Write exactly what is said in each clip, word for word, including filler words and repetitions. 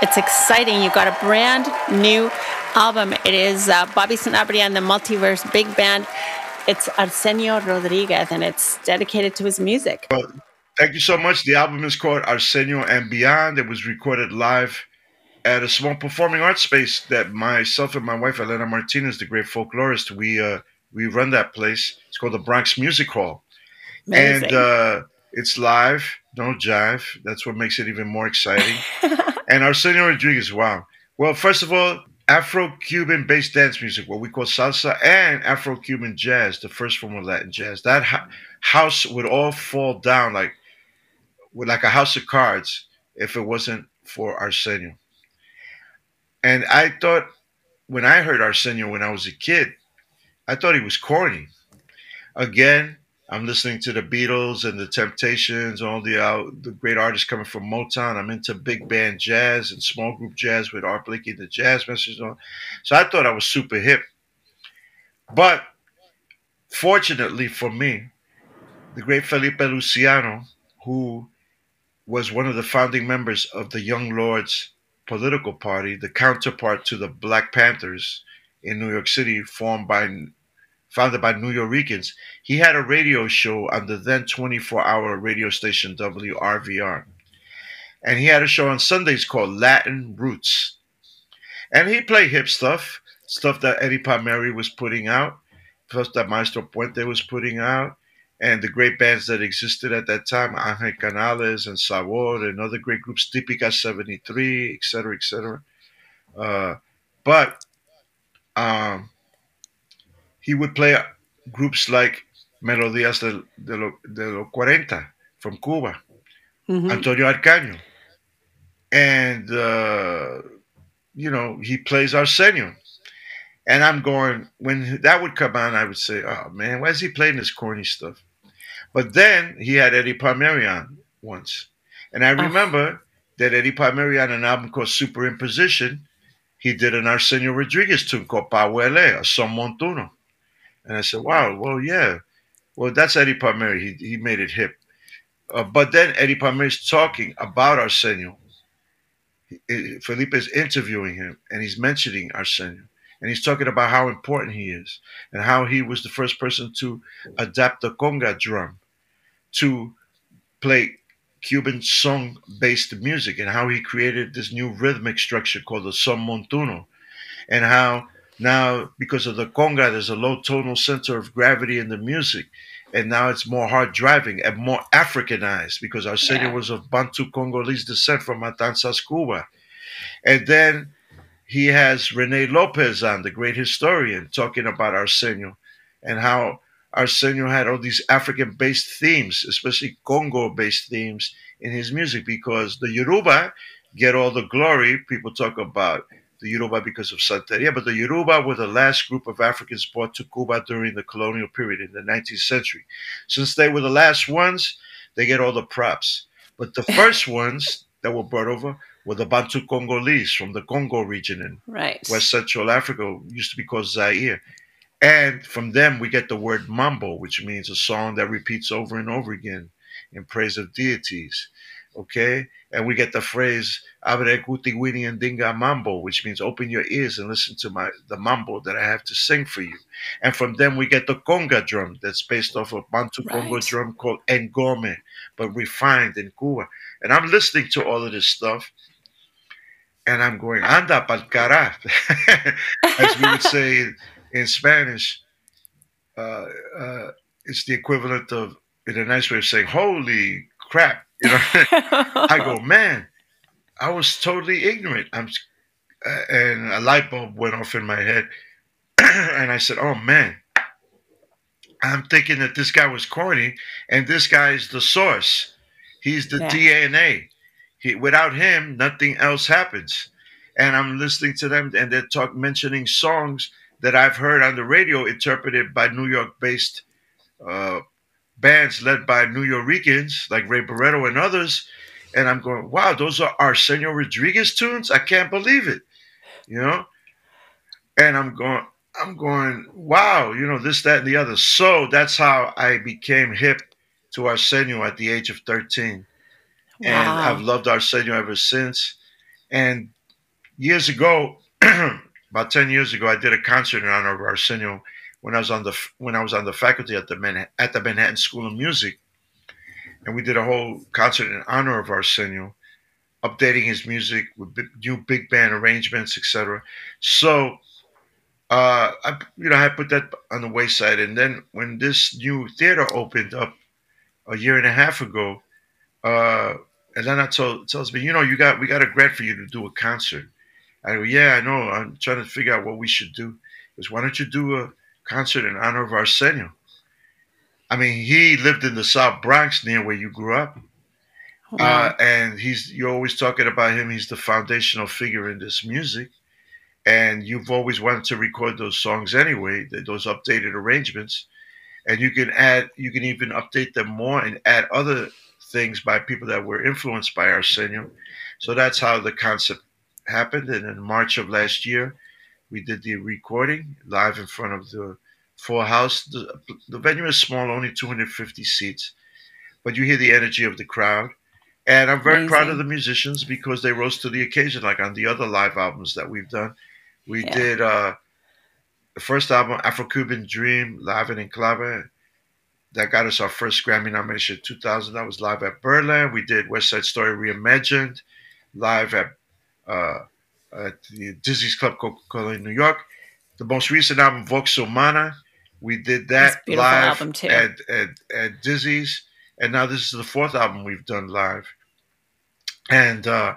It's exciting. You got a brand new album. It is uh, Bobby Sanabria and the Multiverse Big Band. It's Arsenio Rodriguez, and it's dedicated to his music. Well, thank you so much. The album is called Arsenio and Beyond. It was recorded live at a small performing arts space that myself and my wife Elena Martinez, the great folklorist, we uh, we run that place. It's called the Bronx Music Hall, and Amazing. uh, it's live, no jive. That's what makes it even more exciting. And Arsenio Rodriguez, wow. Well, first of all, Afro-Cuban based dance music, what we call salsa, and Afro-Cuban jazz, the first form of Latin jazz. That ho- house would all fall down like with like a house of cards if it wasn't for Arsenio. And I thought when I heard Arsenio when I was a kid, I thought he was corny. Again, I'm listening to the Beatles and the Temptations, all the uh, the great artists coming from Motown. I'm into big band jazz and small group jazz with Art Blakey and the Jazz Messengers. On. So I thought I was super hip. But fortunately for me, the great Felipe Luciano, who was one of the founding members of the Young Lords political party, the counterpart to the Black Panthers in New York City, formed by founded by New Yorkers. He had a radio show on the then twenty-four hour radio station W R V R. And he had a show on Sundays called Latin Roots. And he played hip stuff, stuff that Eddie Palmieri was putting out, stuff that Maestro Puente was putting out, and the great bands that existed at that time, Angel Canales and Sabor and other great groups, Típica seventy-three, et cetera, et cetera. Uh, but um, he would play groups like Melodías de, de, lo, de los cuarenta from Cuba, Mm-hmm. Antonio Arcaño. And, uh, you know, he plays Arsenio. And I'm going, when that would come on, I would say, oh, man, why is he playing this corny stuff? But then he had Eddie Palmieri on once. And I Oh, remember that Eddie Palmieri on an album called Superimposition, he did an Arsenio Rodriguez tune called Pahuele, a Son Montuno. And I said, wow, well, yeah. Well, that's Eddie Palmieri. He, he made it hip. Uh, but then Eddie Palmieri's talking about Arsenio. He- Felipe is interviewing him, and he's mentioning Arsenio. And he's talking about how important he is and how he was the first person to adapt the conga drum to play Cuban song based music and how he created this new rhythmic structure called the son montuno and how now because of the conga there's a low tonal center of gravity in the music and now it's more hard driving and more Africanized because Arsenio yeah. was of Bantu Congolese descent from Matanzas, Cuba. And then he has Rene Lopez on, the great historian, talking about Arsenio and how Arsenio had all these African based themes, especially Congo based themes in his music because the Yoruba get all the glory. People talk about the Yoruba because of Santeria, but the Yoruba were the last group of Africans brought to Cuba during the colonial period in the nineteenth century. Since they were the last ones, they get all the props. But the first ones that were brought over were the Bantu Congolese from the Congo region in Right. West Central Africa, used to be called Zaire. And from them, we get the word mambo, which means a song that repeats over and over again in praise of deities. Okay? And we get the phrase Abre kuti wini and dinga mambo, which means open your ears and listen to my the mambo that I have to sing for you. And from them, we get the conga drum that's based off a Bantu Congo Right. drum called Ngome, but refined in Cuba. And I'm listening to all of this stuff, and I'm going, anda pa'l cara, as we would say in Spanish. Uh, uh, it's the equivalent of, in a nice way of saying, holy crap. You know, I go, man, I was totally ignorant. I'm, uh, and a light bulb went off in my head. And I said, oh, man, I'm thinking that this guy was corny, and this guy is the source. He's the Yeah. D N A. He, without him, nothing else happens. And I'm listening to them, and they're talk mentioning songs that I've heard on the radio interpreted by New York-based uh, bands led by New Yorkers like Ray Barretto and others. And I'm going, wow, those are Arsenio Rodriguez tunes. I can't believe it, you know. And I'm going, I'm going, wow, you know, this, that, and the other. So that's how I became hip to Arsenio at the age of thirteen. And I've Wow. loved Arsenio ever since. And years ago, about ten years ago, I did a concert in honor of Arsenio when I was on the when I was on the faculty at the Manhattan, at the Manhattan School of Music, and we did a whole concert in honor of Arsenio, updating his music with big, new big band arrangements, et cetera. So, uh, I you know I put that on the wayside, and then when this new theater opened up a year and a half ago, uh, Elena told, tells me, you know, you got we got a grant for you to do a concert. I go, yeah, I know. I'm trying to figure out what we should do. Because why don't you do a concert in honor of Arsenio? I mean, he lived in the South Bronx near where you grew up. Uh, Wow. and he's you're always talking about him. He's the foundational figure in this music, and you've always wanted to record those songs anyway, those updated arrangements. And you can add, you can even update them more and add other things by people that were influenced by Arsenio. So that's how the concept happened. And in March of last year, we did the recording live in front of the full house. The, the venue is small, only two hundred fifty seats, but you hear the energy of the crowd. And I'm very proud of the Amazing. musicians because they rose to the occasion, like on the other live albums that we've done. We Yeah. did uh, the first album, Afro Cuban Dream, live in Enclave. That got us our first Grammy nomination in two thousand. That was live at Berlin. We did West Side Story Reimagined, live at, uh, at the Dizzy's Club Coca-Cola in New York. The most recent album, Vox Humana, we did It's that a beautiful live album too. at, at, at Dizzy's. And now this is the fourth album we've done live. And, uh,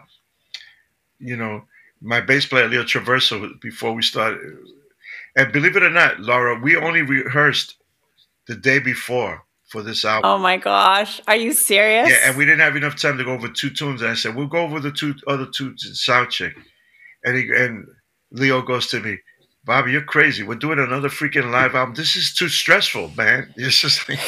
you know, my bass player, Leo Traverso, before we started, and believe it or not, Laura, we only rehearsed the day before for this album. Oh my gosh. Are you Yeah, and serious? we didn't have enough time to go over two tunes. And I said, we'll go over the two other tunes in sound check. And he, and Leo goes to me, Bobby, you're crazy. We're doing another freaking live album. This is too stressful, man. It's just like,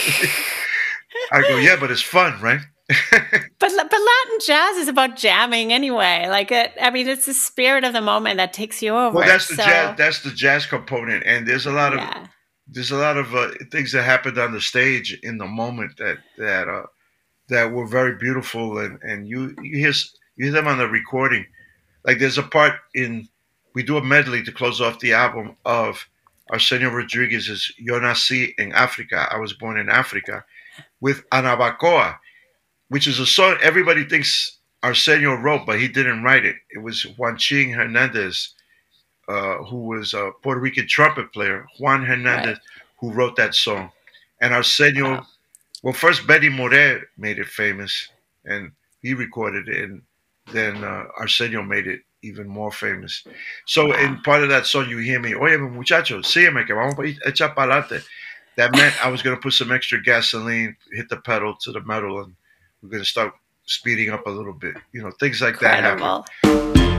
I go, yeah, but it's fun, right? But but Latin jazz is about jamming anyway. Like it, I mean, it's the spirit of the moment that takes you Well, over. that's the jazz. So That's the jazz component, and there's a lot of yeah, there's a lot of uh, things that happened on the stage in the moment that that uh, that were very beautiful, and and you you hear you hear them on the recording. Like there's a part in we do a medley to close off the album of Arsenio Rodriguez's "Yo nací en Africa." I was born in Africa with Anabacoa, which is a song everybody thinks Arsenio wrote, but he didn't write it. It was Juan Ching Hernandez, uh, who was a Puerto Rican trumpet player, Juan right. Hernandez, who wrote that song. And Wow. Arsenio, well, first Betty Moret made it famous, and he recorded it, and then uh, Arsenio made it even more famous. So in Wow. part of that song, you hear me, oye, muchacho, sígueme, que vamos a echar pa'lante. That meant I was going to put some extra gasoline, hit the pedal to the metal, and we're going to start speeding up a little bit. You know, things like that happen. Incredible.